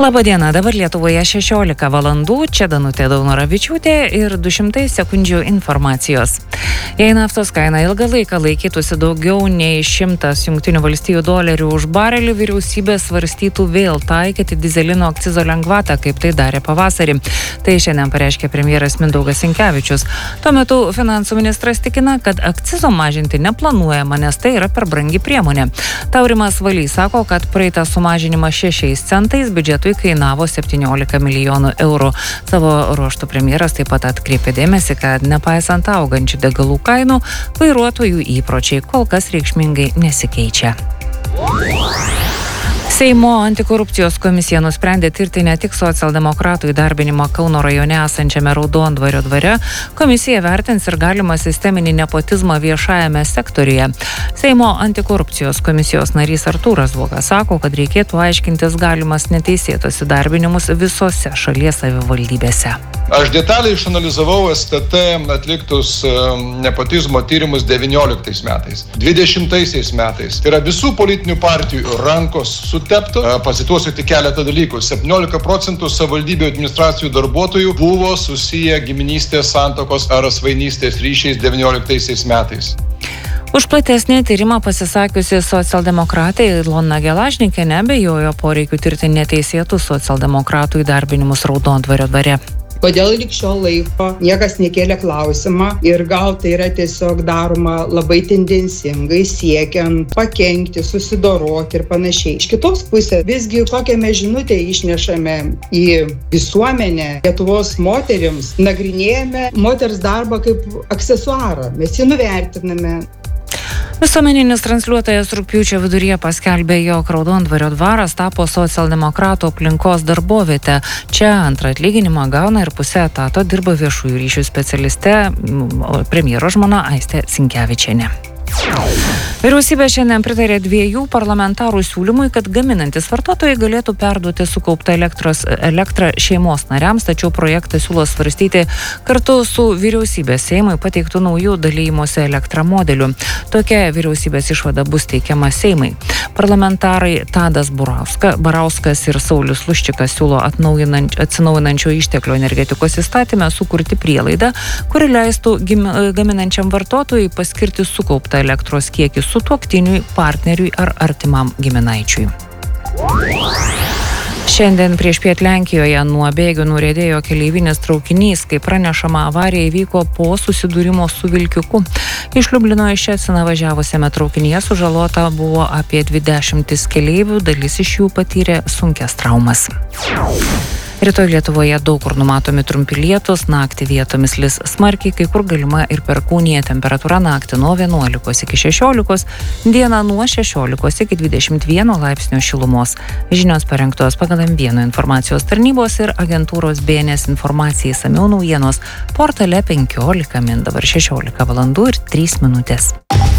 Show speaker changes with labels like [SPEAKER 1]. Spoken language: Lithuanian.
[SPEAKER 1] Labadiena, dabar Lietuvoje 16 valandų, čia Danutė Daunoravičiūtė ir 200 sekundžių informacijos. Jei naftos kaina ilgą laiką laikytųsi daugiau nei $100 už barelį, vyriausybė svarstytų vėl taikyti dizelino akcizo lengvatą, kaip tai darė pavasarį. Tai šiandien pareiškė premjeras Mindaugas Sinkevičius. Tuo metu finansų ministras tikina, kad akcizo mažinti neplanuojama, nes tai yra per brangi priemonė. Taurimas Valys sako, kad praeitas sumažinimas 6 centais biudžetui kainavo 17 milijonų eurų. Savo ruožtų premjeras taip pat atkreipė dėmesį, kad nepaisant augančių degalų kainų, vairuotojų įpročiai kol kas reikšmingai nesikeičia. Seimo antikorupcijos komisija nusprendė tirti ne tik socialdemokratų įdarbinimą Kauno rajone esančiame Raudondvario dvare, komisija vertins ir galimą sisteminį nepotizmą viešajame sektoriuje. Seimo antikorupcijos komisijos narys Artūras Zuokas sako, kad reikėtų aiškintis galimas neteisėtos įdarbinimus visose šalies savivaldybėse.
[SPEAKER 2] Aš detaliai išanalizavau STT atliktus nepotizmo tyrimus 19 metais, 20 metais. Tai yra visų politinių partijų rankos suteptų. Pacituosiu tik keletą dalykų. 17% savivaldybių administracijų darbuotojų buvo susiję giminystės, santuokos ar svainystės ryšiais 19 metais.
[SPEAKER 1] Už platesnį tyrimą pasisakiusi socialdemokratė Ilona Gelažnikė neabejojo poreikiu tirti neteisėtų socialdemokratų įdarbinimus Raudondvario dvare.
[SPEAKER 3] Kodėl lig šio laiko niekas nekėlė klausimą ir gal tai yra tiesiog daroma labai tendencingai, siekiant pakenkti, susidoroti ir panašiai. Iš kitos pusės, visgi kokią mes žinutę išnešame į visuomenę Lietuvos moterims, nagrinėjame moters darbą kaip aksesuarą, mes jį nuvertiname.
[SPEAKER 1] Visuomeninis transliuotojas rugpjūčio viduryje paskelbė, jog Raudondvario dvaras tapo socialdemokratų aplinkos darbovietė. Čia antrą atlyginimą gauna ir pusę etato dirba viešųjų ryšių specialiste premjero žmona Aistė Sinkevičienė. Vyriausybė šiandien pritarė 2 parlamentarų siūlymui, kad gaminantis vartotojai galėtų perduoti sukauptą elektrą šeimos nariams, tačiau projektą siūlo svarstyti kartu su vyriausybės Seimui pateiktų naujų dalymosi elektrą modelių. Tokia vyriausybės išvada bus teikiama Seimai. Parlamentarai Tadas Barauskas ir Saulius Luščikas siūlo atsinaujinančio išteklių energetikos įstatyme sukurti prielaidą, kuri leistų gaminančiam vartotojui paskirti sukauptą elektros kiekį sutuoktiniui, partneriui ar artimam giminaičiui. Šiandien priešpiet Lenkijoje nuo bėgių nuriedėjo keleivinis traukinys, kai pranešama avarija įvyko po susidūrimo su vilkiuku. Iš Liublino į Ščeciną važiavusiame traukinyje sužalota buvo apie 20 keleivių, dalis iš jų patyrė sunkias traumas. Rytoj Lietuvoje daug kur numatomi trumpi lietūs, naktį vietomis lis smarkiai, kai kur galima ir perkūnija, temperatūra naktį nuo 11 iki 16, dieną nuo 16 iki 21 laipsnio šilumos. Žinios parengtos pagal M1 informacijos tarnybos ir agentūros BNS informacijai išsamiau naujienos portale 15 min, dabar 16 valandų ir 3 minutės.